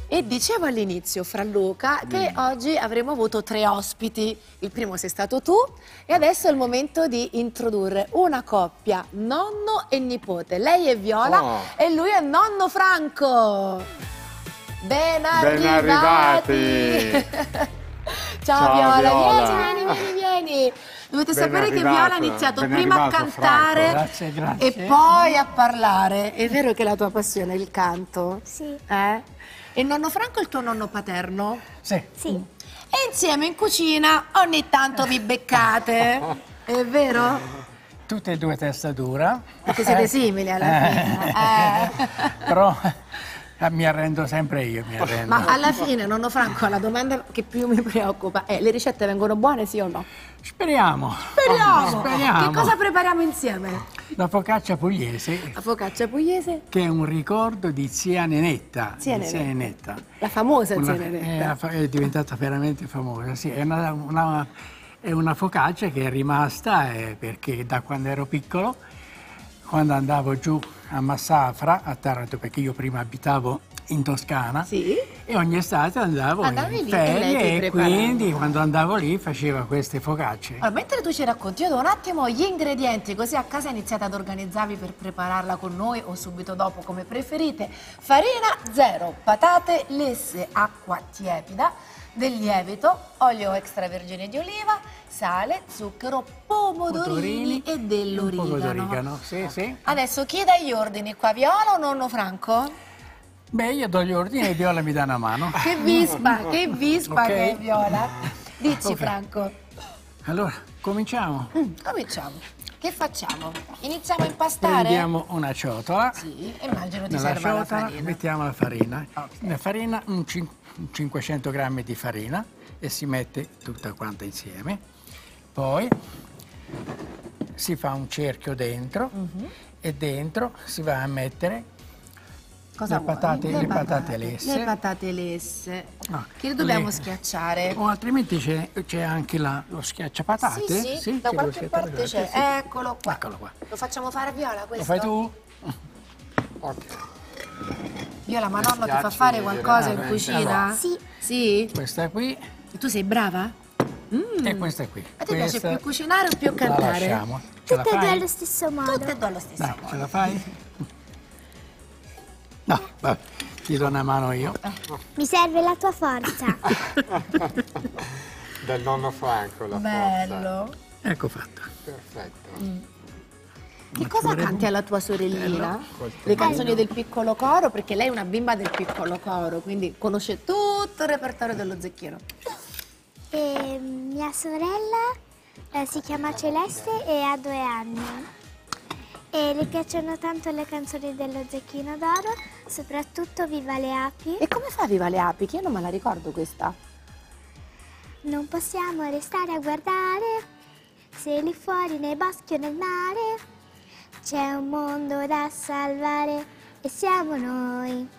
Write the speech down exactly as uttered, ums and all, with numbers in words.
E dicevo all'inizio, Fra Luca, che mm. oggi avremmo avuto tre ospiti. Il primo sei stato tu e adesso è il momento di introdurre una coppia, nonno e nipote. Lei è Viola oh. e lui è nonno Franco. Ben arrivati! Ben arrivati. Ciao, Ciao Viola, Viola. Vieni, vieni, vieni, vieni. Dovete ben sapere arrivato. che Viola ha iniziato ben prima a cantare grazie, grazie. e poi a parlare. È vero che la tua passione è il canto? Sì. Eh? E nonno Franco è il tuo nonno paterno? Sì. Sì. E insieme in cucina ogni tanto vi beccate, è vero? Tutte e due testa dura. Perché siete simili alla fine. Eh. Però mi arrendo sempre io, mi arrendo. Ma alla fine, nonno Franco, la domanda che più mi preoccupa è: le ricette vengono buone, sì o no? Speriamo. Speriamo. Speriamo. Che cosa prepariamo insieme? La focaccia pugliese. La focaccia pugliese? Che è un ricordo di zia Nenetta. Zia Nenetta. Nenetta. La famosa una, zia Nenetta. È, è diventata veramente famosa, sì. È una, una, è una focaccia che è rimasta eh, perché da quando ero piccolo, quando andavo giù a Massafra, a Taranto, perché io prima abitavo in Toscana, sì. e ogni estate andavo Andavi in lì ferie e, e quindi quando andavo lì faceva queste focacce. Allora, mentre tu ci racconti, io do un attimo gli ingredienti, così a casa iniziate ad organizzarvi per prepararla con noi o subito dopo, come preferite. Farina zero, patate lesse, acqua tiepida, del lievito, olio extravergine di oliva, sale, zucchero, pomodorini, pomodorini e dell'origano. Un po' d'origano, sì, sì. Adesso chi dà gli ordini qua, Viola o nonno Franco? Beh, io do gli ordini e Viola mi dà una mano. Che vispa, che vispa okay. che è Viola. Dici, okay. Franco. Allora, cominciamo. Mm, cominciamo. Che facciamo? Iniziamo a impastare? Prendiamo una ciotola. Sì, immagino ti Nella serva la ciotola farina. mettiamo la farina. Okay. Nella farina un cinquecento grammi di farina e si mette tutta quanta insieme. Poi si fa un cerchio dentro uh-huh. e dentro si va a mettere Cosa le patate, le, le patate, patate lesse. Le patate lesse. No, che le dobbiamo le... schiacciare. O altrimenti c'è anche la, lo schiacciapatate. Sì, sì, sì, da qualche parte c'è. Sì. Eccolo qua. Eccolo qua. Lo facciamo fare a Viola questo? Lo fai tu? Ok. Viola, ma nonno ti fa fare qualcosa in cucina? Sì. Sì? Questa qui. E tu sei brava? Mm. E questa qui. A te questa piace più cucinare o più cantare? La lasciamo. Tutte e due allo stesso modo. Tutte e due allo stesso Dai, modo. ce la fai? No, vabbè, ti do una mano io. Mi serve la tua forza. Del nonno Franco, la Bello. forza. Ecco fatto. Perfetto. Mm. Che cosa canti alla tua sorellina? Le canzoni del piccolo coro, perché lei è una bimba del piccolo coro, quindi conosce tutto il repertorio dello Zecchino. E mia sorella eh, si chiama Celeste e ha due anni. E le piacciono tanto le canzoni dello Zecchino d'Oro, soprattutto Viva le api. E come fa Viva le api? Che io non me la ricordo questa. Non possiamo restare a guardare, se lì fuori nei boschi o nel mare c'è un mondo da salvare e siamo noi.